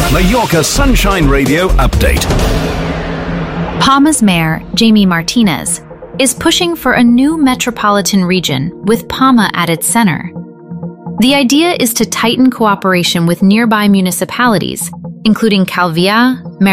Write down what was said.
Mallorca Sunshine Radio update. Palma's mayor, Jamie Martinez, is pushing for a new metropolitan region with Palma at its center. The idea is to tighten cooperation with nearby municipalities, including Calvià,